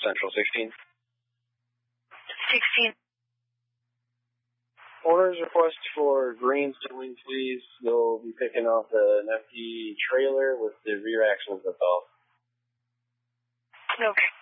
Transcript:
Central 16. 16. Orders request for Greens to wing, please. They'll be picking off an empty trailer with the rear axles that's off. Okay.